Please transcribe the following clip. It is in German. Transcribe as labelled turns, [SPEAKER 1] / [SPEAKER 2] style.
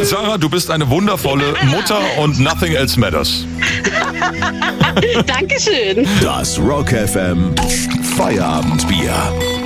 [SPEAKER 1] Sarah, du bist eine wundervolle Mutter und nothing else matters.
[SPEAKER 2] Dankeschön.
[SPEAKER 3] Das Rock FM Feierabendbier.